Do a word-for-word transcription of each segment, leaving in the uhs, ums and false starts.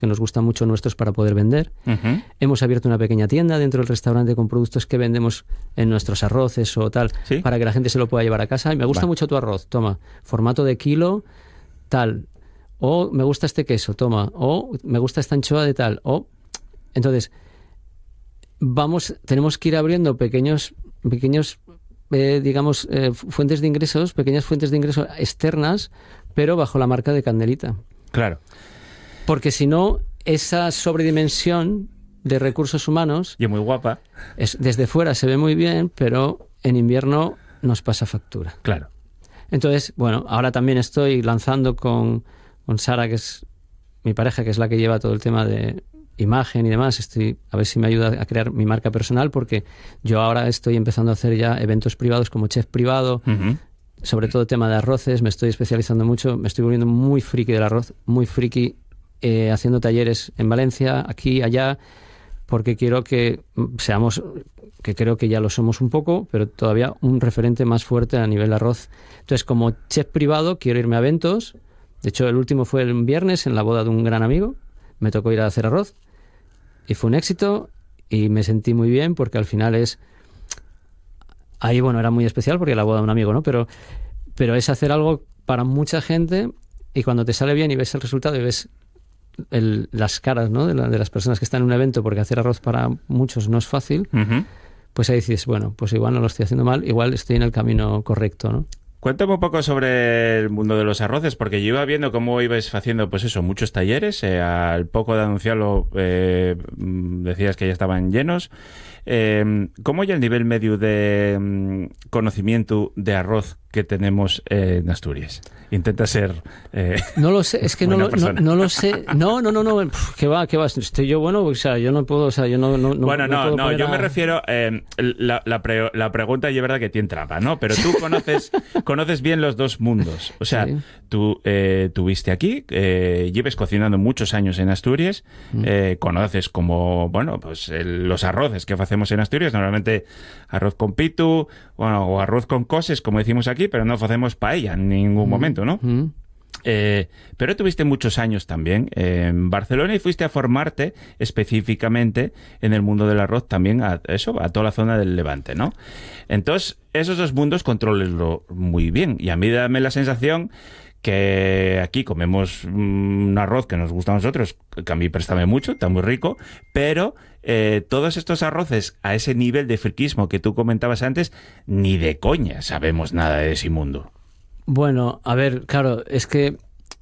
que nos gustan mucho nuestros para poder vender. Uh-huh. Hemos abierto una pequeña tienda dentro del restaurante con productos que vendemos en nuestros arroces o tal, ¿sí? Para que la gente se lo pueda llevar a casa. Y me gusta vale. mucho tu arroz, toma, formato de kilo, tal. O me gusta este queso, toma. O me gusta esta anchoa de tal. O entonces, vamos, tenemos que ir abriendo pequeños, pequeños eh, digamos, eh, fuentes de ingresos, pequeñas fuentes de ingresos externas, pero bajo la marca de Candelita. Claro. Porque si no, esa sobredimensión de recursos humanos... Y es muy guapa. Es, desde fuera se ve muy bien, pero en invierno nos pasa factura. Claro. Entonces, bueno, ahora también estoy lanzando con, con Sara, que es mi pareja, que es la que lleva todo el tema de imagen y demás. Estoy a ver si me ayuda a crear mi marca personal, porque yo ahora estoy empezando a hacer ya eventos privados como chef privado, uh-huh. sobre todo tema de arroces. Me estoy especializando mucho, me estoy volviendo muy friki del arroz, muy friki. Eh, haciendo talleres en Valencia, aquí, allá, porque quiero que seamos, que creo que ya lo somos un poco, pero todavía un referente más fuerte a nivel arroz. Entonces, como chef privado, quiero irme a eventos. De hecho, el último fue el viernes en la boda de un gran amigo. Me tocó ir a hacer arroz y fue un éxito y me sentí muy bien, porque al final es... Ahí, bueno, era muy especial porque era la boda de un amigo, ¿no? Pero, pero es hacer algo para mucha gente, y cuando te sale bien y ves el resultado y ves El, las caras, ¿no? de, la, de las personas que están en un evento, porque hacer arroz para muchos no es fácil, uh-huh. pues ahí dices, bueno, pues igual no lo estoy haciendo mal, igual estoy en el camino correcto, ¿no? Cuéntame un poco sobre el mundo de los arroces, porque yo iba viendo cómo ibais haciendo, pues eso, muchos talleres. Eh, al poco de anunciarlo, eh, decías que ya estaban llenos. Eh, ¿Cómo ya el nivel medio de um, conocimiento de arroz que tenemos eh, en Asturias? Intenta ser eh, no lo sé, es que no lo, no, no lo sé. No, no, no, no. ¿Qué va? ¿Qué va? Estoy yo bueno, o sea, yo no puedo, o sea, yo no, no, no Bueno, no, no, no yo a... me refiero eh, la, la, pre, la pregunta es verdad que tiene trampa, ¿no? Pero tú conoces conoces bien los dos mundos. O sea, sí. tú eh, tuviste aquí, eh, lleves cocinando muchos años en Asturias, mm. eh, conoces como, bueno, pues el, los arroces que hacemos en Asturias, normalmente arroz con pitu, bueno, o arroz con coses, como decimos aquí, pero no hacemos paella en ningún mm. momento, ¿no? Mm. Eh, pero tuviste muchos años también en Barcelona y fuiste a formarte específicamente en el mundo del arroz también a eso, a toda la zona del Levante, ¿no? Entonces, esos dos mundos controlenlo muy bien, y a mí dame la sensación que aquí comemos un arroz que nos gusta a nosotros, que a mí préstame mucho, está muy rico, pero eh, todos estos arroces a ese nivel de friquismo que tú comentabas antes, ni de coña sabemos nada de ese mundo. Bueno, a ver, claro, es que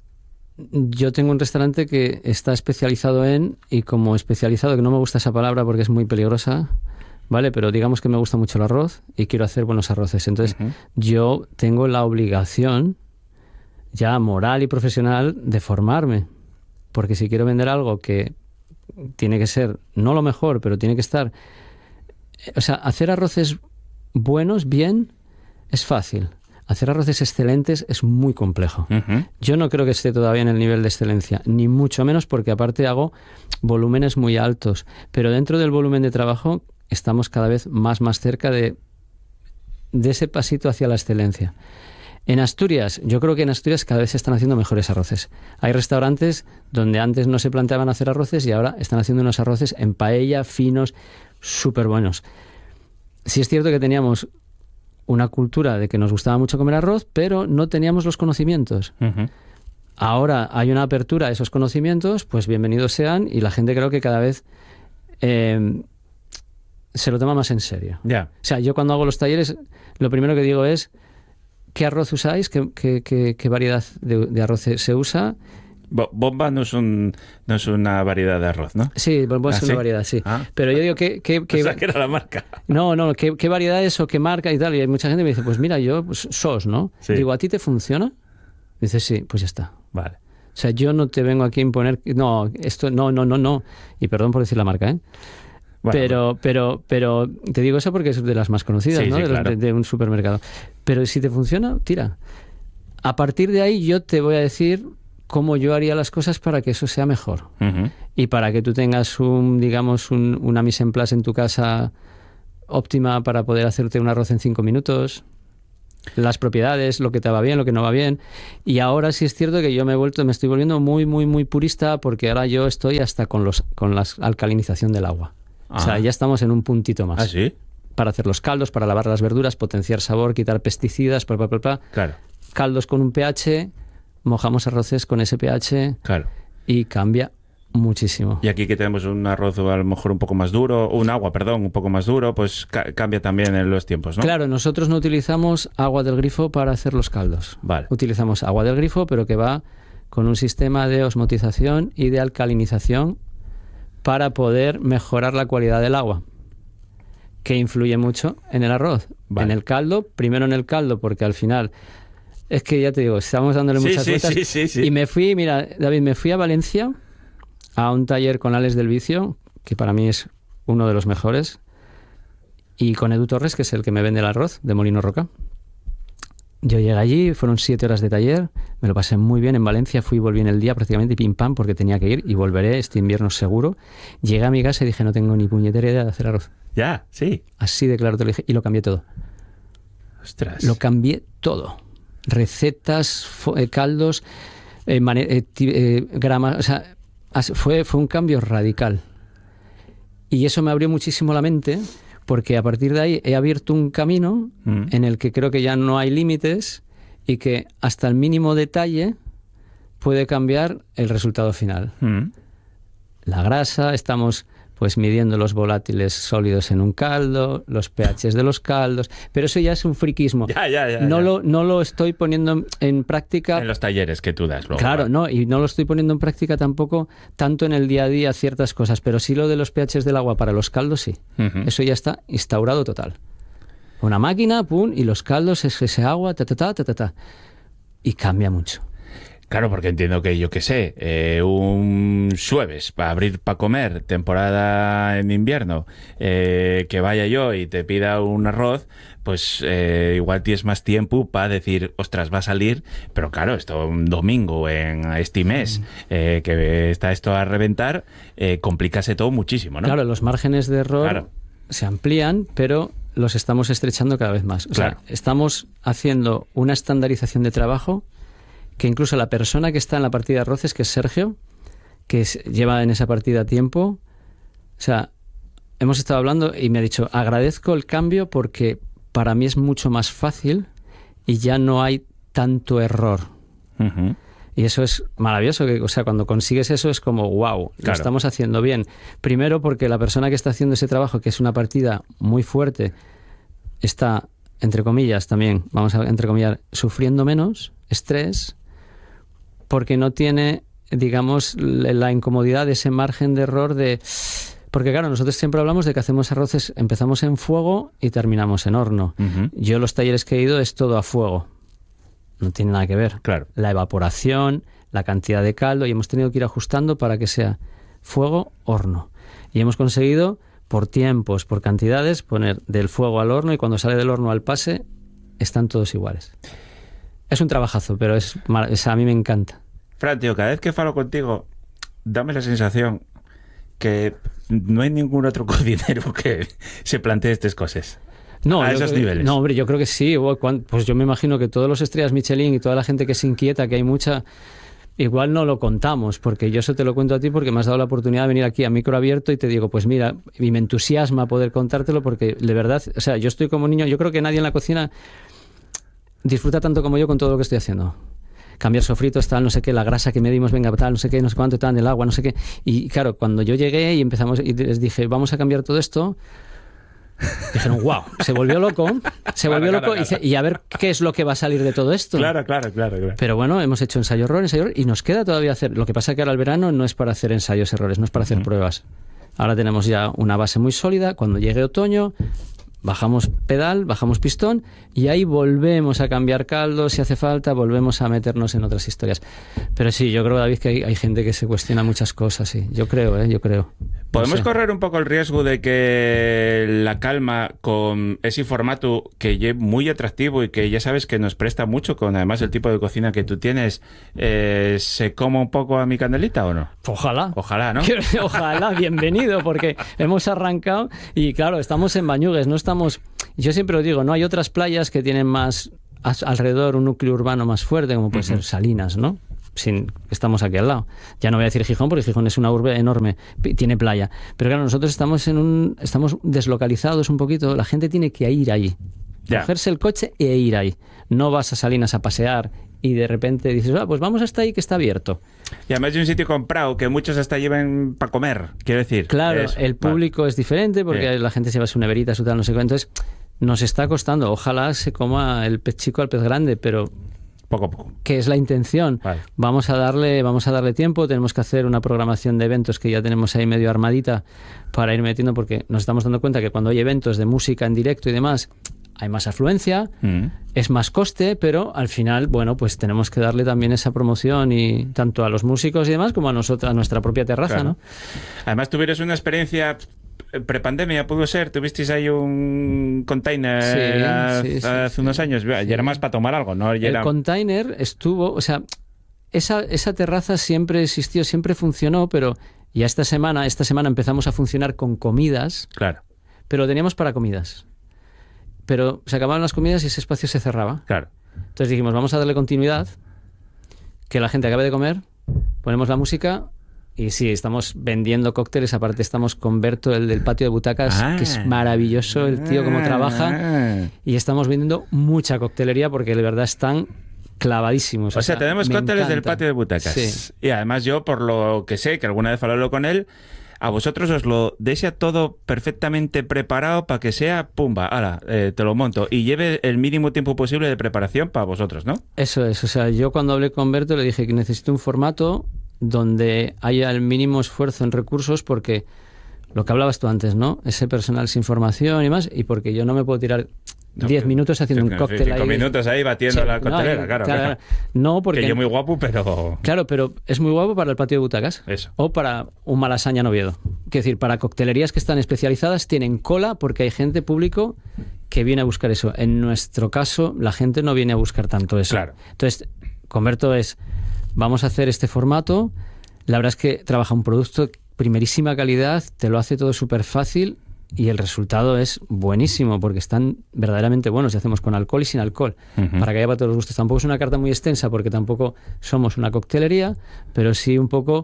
yo tengo un restaurante que está especializado en, y como especializado, que no me gusta esa palabra porque es muy peligrosa, ¿vale? Pero digamos que me gusta mucho el arroz y quiero hacer buenos arroces. Entonces, uh-huh. yo tengo la obligación ya moral y profesional de formarme, porque si quiero vender algo que tiene que ser, no lo mejor, pero tiene que estar... O sea, hacer arroces buenos, bien, es fácil. Hacer arroces excelentes es muy complejo. Uh-huh. Yo no creo que esté todavía en el nivel de excelencia, ni mucho menos, porque aparte hago volúmenes muy altos. Pero dentro del volumen de trabajo estamos cada vez más, más cerca de, de ese pasito hacia la excelencia. En Asturias, yo creo que en Asturias cada vez se están haciendo mejores arroces. Hay restaurantes donde antes no se planteaban hacer arroces y ahora están haciendo unos arroces en paella, finos, súper buenos. Sí es cierto que teníamos una cultura de que nos gustaba mucho comer arroz, pero no teníamos los conocimientos. Uh-huh. Ahora hay una apertura a esos conocimientos, pues bienvenidos sean, y la gente creo que cada vez eh, se lo toma más en serio. Yeah. O sea, yo cuando hago los talleres, lo primero que digo es ¿qué arroz usáis? ¿Qué, qué, qué, qué variedad de, de arroz se usa? Bomba no es, un, no es una variedad de arroz, ¿no? Sí, bomba es ¿Ah, una sí? variedad, sí. Ah. Pero yo digo, ¿qué, qué, qué... O sea, que era la marca. No, no, ¿qué, qué variedad es o qué marca y tal? Y hay mucha gente que me dice, pues mira, yo, pues, sos, ¿no? Sí. Digo, ¿a ti te funciona? Dices, sí, pues ya está. Vale. O sea, yo no te vengo aquí a imponer... No, esto, no, no, no, no. Y perdón por decir la marca, ¿eh? Bueno, pero, bueno. pero, pero te digo eso porque es de las más conocidas, sí, ¿no? Sí, de, claro. de, de un supermercado. Pero si te funciona, tira. A partir de ahí yo te voy a decir cómo yo haría las cosas para que eso sea mejor. Uh-huh. Y para que tú tengas un, digamos, un, una mise en place en tu casa óptima para poder hacerte un arroz en cinco minutos. las propiedades, lo que te va bien, lo que no va bien. Y ahora sí es cierto que yo me he vuelto, me estoy volviendo muy, muy, muy purista, porque ahora yo estoy hasta con los con la alcalinización del agua. Ah. O sea, ya estamos en un puntito más. ¿Ah, sí? Para hacer los caldos, para lavar las verduras, potenciar sabor, quitar pesticidas, bla, bla, bla, bla. Claro. Caldos con un pH, mojamos arroces con ese pH. Claro. Y cambia muchísimo. Y aquí que tenemos un arroz a lo mejor un poco más duro, un agua, perdón, un poco más duro, pues ca- cambia también en los tiempos, ¿no? Claro, nosotros no utilizamos agua del grifo para hacer los caldos. Vale. Utilizamos agua del grifo, pero que va con un sistema de osmotización y de alcalinización para poder mejorar la calidad del agua, que influye mucho en el arroz. Vale. En el caldo, primero en el caldo, porque al final... Es que ya te digo, estamos dándole sí, muchas sí, vueltas. Sí, sí, sí. Y me fui, mira, David, me fui a Valencia a un taller con Alex del Vicio, que para mí es uno de los mejores, y con Edu Torres, que es el que me vende el arroz de Molino Roca. Yo llegué allí, fueron siete horas de taller, me lo pasé muy bien en Valencia, fui y volví en el día prácticamente pim pam porque tenía que ir y volveré este invierno seguro. Llegué a mi casa y dije, no tengo ni puñetera idea de hacer arroz. Ya, sí. Así de claro te lo dije y lo cambié todo. Ostras. Lo cambié todo. Recetas, eh, caldos, eh, mane- eh, eh, gramas, o sea, fue, fue un cambio radical. Y eso me abrió muchísimo la mente, porque a partir de ahí he abierto un camino mm. en el que creo que ya no hay límites y que hasta el mínimo detalle puede cambiar el resultado final. Mm. La grasa, estamos... pues midiendo los volátiles sólidos en un caldo, los pHs de los caldos, pero eso ya es un friquismo. Ya, ya, ya, no, ya. Lo, no lo estoy poniendo en práctica... En los talleres que tú das luego. Claro, ¿vale? no, y no lo estoy poniendo en práctica tampoco tanto en el día a día ciertas cosas, pero sí lo de los pHs del agua para los caldos, sí. Uh-huh. Eso ya está instaurado total. Una máquina, pum, y los caldos es ese agua, ta, ta, ta, ta, ta, ta. Y cambia mucho. Claro, porque entiendo que, yo qué sé, eh, un jueves para abrir para comer, temporada en invierno, eh, que vaya yo y te pida un arroz, pues eh, igual tienes más tiempo para decir, ostras, va a salir, pero claro, esto un domingo en este mes, eh, que está esto a reventar, eh, complicase todo muchísimo, ¿no? Claro, los márgenes de error claro. se amplían, pero los estamos estrechando cada vez más. O claro. sea, estamos haciendo una estandarización de trabajo que incluso la persona que está en la partida de arroces, que es Sergio, que es, lleva en esa partida tiempo, o sea, hemos estado hablando y me ha dicho, agradezco el cambio porque para mí es mucho más fácil y ya no hay tanto error. Uh-huh. Y eso es maravilloso, que, o sea, cuando consigues eso es como, wow, claro. lo estamos haciendo bien. Primero porque la persona que está haciendo ese trabajo, que es una partida muy fuerte, está, entre comillas también, vamos a entrecomillar, sufriendo menos estrés, porque no tiene, digamos, la incomodidad de ese margen de error de... Porque claro, nosotros siempre hablamos de que hacemos arroces, empezamos en fuego y terminamos en horno. Uh-huh. Yo los talleres que he ido es todo a fuego. No tiene nada que ver. Claro. La evaporación, la cantidad de caldo, y hemos tenido que ir ajustando para que sea fuego, horno. Y hemos conseguido, por tiempos, por cantidades, poner del fuego al horno, y cuando sale del horno al pase, están todos iguales. Es un trabajazo, pero es, es a mí me encanta. Fran, tío, cada vez que falo contigo, dame la sensación que no hay ningún otro cocinero que se plantee estas cosas. No, a esos creo, niveles. No, hombre, yo creo que sí. Pues yo me imagino que todos los estrellas Michelin y toda la gente que se inquieta, que hay mucha... Igual no lo contamos, porque yo eso te lo cuento a ti porque me has dado la oportunidad de venir aquí a micro abierto y te digo, pues mira, y me entusiasma poder contártelo porque de verdad, o sea, yo estoy como niño, yo creo que nadie en la cocina disfruta tanto como yo con todo lo que estoy haciendo. Cambiar sofritos, tal, no sé qué, la grasa que medimos, venga, tal, no sé qué, no sé cuánto, tal, el agua, no sé qué. Y claro, cuando yo llegué y empezamos, y les dije, vamos a cambiar todo esto, dijeron, wow, se volvió loco, se claro, volvió claro, loco, claro. Y, dice, y a ver qué es lo que va a salir de todo esto. Claro, claro, claro, claro. Pero bueno, hemos hecho ensayo-error, ensayo-error, y nos queda todavía hacer. Lo que pasa es que ahora el verano no es para hacer ensayos-errores, no es para hacer uh-huh. pruebas. Ahora tenemos ya una base muy sólida. Cuando llegue otoño, bajamos pedal, bajamos pistón y ahí volvemos a cambiar caldo, si hace falta, volvemos a meternos en otras historias. Pero sí, yo creo, David, que hay, hay gente que se cuestiona muchas cosas, sí. Yo creo, ¿eh? Yo creo. ¿Podemos no sé. correr un poco el riesgo de que la calma con ese formato que es muy atractivo y que ya sabes que nos presta mucho con además el tipo de cocina que tú tienes, eh, se coma un poco a mi candelita o no? Ojalá. Ojalá, ¿no? Ojalá, bienvenido, porque hemos arrancado y claro, estamos en Bañugues, no estamos... Yo siempre lo digo, no hay otras playas que tienen más alrededor un núcleo urbano más fuerte, como puede uh-huh. ser Salinas, ¿no? Sin, estamos aquí al lado. Ya no voy a decir Gijón, porque Gijón es una urbe enorme, tiene playa. Pero claro, nosotros estamos en un, estamos deslocalizados un poquito. La gente tiene que ir ahí, yeah. cogerse el coche e ir ahí. No vas a Salinas a pasear y de repente dices, ah, pues vamos hasta ahí que está abierto. Y además de un sitio comprado que muchos hasta llevan para comer, quiero decir. Claro, eso. el público vale. es diferente porque yeah. la gente se lleva su neverita, su tal, no sé qué. Entonces, nos está costando. Ojalá se coma el pez chico al pez grande, pero poco a poco. Que es la intención. Vale. Vamos a darle, vamos a darle tiempo. Tenemos que hacer una programación de eventos que ya tenemos ahí medio armadita para ir metiendo, porque nos estamos dando cuenta que cuando hay eventos de música en directo y demás, hay más afluencia, mm. es más coste, pero al final, bueno, pues tenemos que darle también esa promoción, y tanto a los músicos y demás como a nosotros, a nuestra propia terraza, claro. ¿no? Además, tuvieras una experiencia prepandemia, pudo ser, tuvisteis ahí un container sí, a, sí, sí, hace sí, unos años, sí. y era más para tomar algo, ¿no? Y el era... container estuvo, o sea, esa, esa terraza siempre existió, siempre funcionó, pero ya esta semana, esta semana empezamos a funcionar con comidas, claro. pero teníamos para comidas. Pero se acababan las comidas y ese espacio se cerraba. Claro. Entonces dijimos, vamos a darle continuidad, que la gente acabe de comer, ponemos la música y sí, estamos vendiendo cócteles. Aparte estamos con Berto, el del patio de butacas, ah, que es maravilloso el tío cómo trabaja, ah, y estamos vendiendo mucha coctelería porque de verdad están clavadísimos. O, o sea, sea, tenemos cócteles del patio de butacas. Sí. Y además yo, por lo que sé, que alguna vez hablado con él, a vosotros os lo desea todo perfectamente preparado para que sea, pumba, ala, eh, te lo monto. Y lleve el mínimo tiempo posible de preparación para vosotros, ¿no? Eso es. O sea, yo cuando hablé con Berto le dije que necesito un formato donde haya el mínimo esfuerzo en recursos, porque lo que hablabas tú antes, ¿no? Ese personal sin formación y más, y porque yo no me puedo tirar diez no, minutos haciendo un cóctel cinco ahí. Cinco minutos ahí batiendo sí, la coctelera, no, claro, claro, claro. No, porque... Que yo muy guapo, pero... Claro, pero es muy guapo para el patio de butacas. Eso. O para un Malasaña en Oviedo. Quiero decir, para coctelerías que están especializadas tienen cola porque hay gente, público, que viene a buscar eso. En nuestro caso, la gente no viene a buscar tanto eso. Claro. Entonces, Converto es, vamos a hacer este formato. La verdad es que trabaja un producto de primerísima calidad, te lo hace todo súper fácil. Y el resultado es buenísimo, porque están verdaderamente buenos. Y hacemos con alcohol y sin alcohol, uh-huh. para que haya para todos los gustos. Tampoco es una carta muy extensa, porque tampoco somos una coctelería, pero sí un poco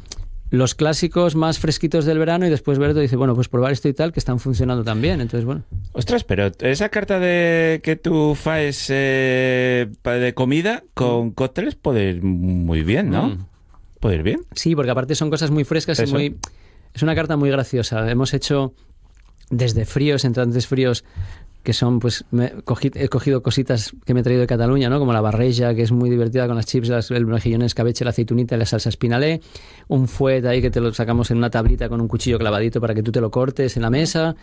los clásicos más fresquitos del verano. Y después Berto dice, bueno, pues probar esto y tal, que están funcionando también. Entonces, bueno. Ostras, pero esa carta de que tú faes eh, de comida con mm. cócteles puede ir muy bien, ¿no? Mm. Puede ir bien. Sí, porque aparte son cosas muy frescas. y muy Es una carta muy graciosa. Hemos hecho... desde fríos, entrantes fríos, que son, pues, me cogí, he cogido cositas que me he traído de Cataluña, ¿no? Como la barreja, que es muy divertida con las chips, las, el mejillón en escabeche, la aceitunita y la salsa espinalé, un fuet ahí que te lo sacamos en una tablita con un cuchillo clavadito para que tú te lo cortes en la mesa,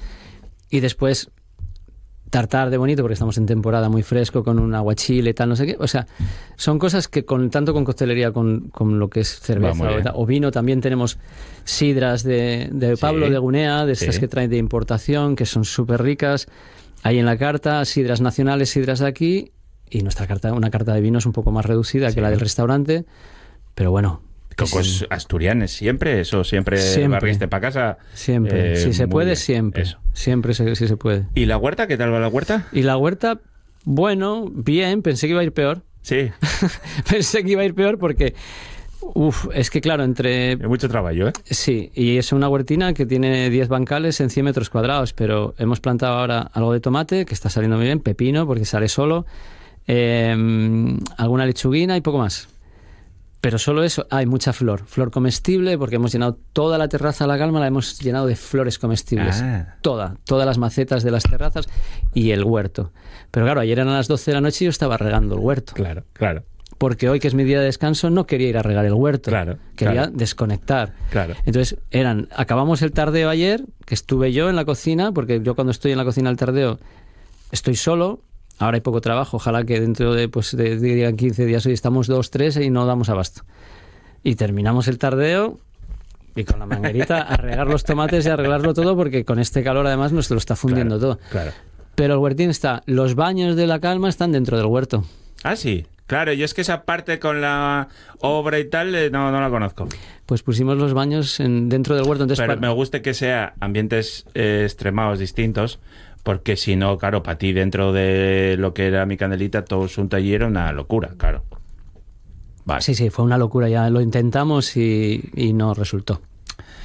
y después tartar de bonito, porque estamos en temporada, muy fresco, con un aguachile, tal, no sé qué. O sea, son cosas que con tanto con coctelería, con, con lo que es cerveza o, o vino, también tenemos sidras de, de Pablo sí, de Gunea, de estas sí. que traen de importación, que son súper ricas. Hay en la carta sidras nacionales, sidras de aquí, y nuestra carta, una carta de vinos un poco más reducida sí. que la del restaurante, pero bueno. Cocos asturianes, siempre, eso, siempre, siempre. barriste para casa. Siempre, eh, si se puede, bien. siempre. Eso. Siempre si se, se puede. ¿Y la huerta? ¿Qué tal va la huerta? Y la huerta, bueno, bien, pensé que iba a ir peor. Sí. Pensé que iba a ir peor porque, uff, es que claro, entre... Hay mucho trabajo, ¿eh? Sí, y es una huertina que tiene diez bancales en cien metros cuadrados, pero hemos plantado ahora algo de tomate, que está saliendo muy bien, pepino, porque sale solo, eh, alguna lechuguina y poco más. Pero solo eso, hay mucha flor, flor comestible, porque hemos llenado toda la terraza a la calma, la hemos llenado de flores comestibles, ah. toda, todas las macetas de las terrazas y el huerto. Pero claro, ayer eran las doce de la noche y yo estaba regando el huerto. Claro, claro. Porque hoy, que es mi día de descanso, no quería ir a regar el huerto, claro, quería claro. desconectar. Claro. Entonces, eran, acabamos el tardeo ayer, que estuve yo en la cocina, porque yo cuando estoy en la cocina al tardeo estoy solo. Ahora hay poco trabajo, ojalá que dentro de, pues, de, de quince días hoy estamos dos, tres y no damos abasto. Y terminamos el tardeo y con la manguerita a regar los tomates y a arreglarlo todo, porque con este calor además nos lo está fundiendo claro, todo. Claro. Pero el huertín está, los baños de la calma están dentro del huerto. Ah, sí. Claro, yo es que esa parte con la obra y tal eh, no, no la conozco. Pues pusimos los baños en, dentro del huerto. Entonces, Pero para... me gusta que sea ambientes eh, extremados, distintos, porque si no, claro, para ti dentro de lo que era Mi Candelita, todo es un taller, una locura, claro. Vale. Sí, sí, fue una locura, ya lo intentamos y, y no resultó.